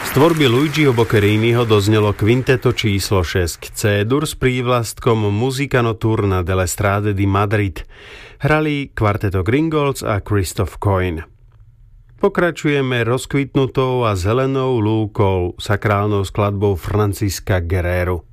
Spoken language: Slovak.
Z tvorby Luigiho Boccheriniho doznelo kvinteto číslo 6 C-dur s prívlastkom Musica Notturna delle Strade di Madrid. Hrali kvarteto Gringolds a Christoph Coyne. Pokračujeme rozkvitnutou a zelenou lúkou sakrálnou skladbou Francisca Guerreru.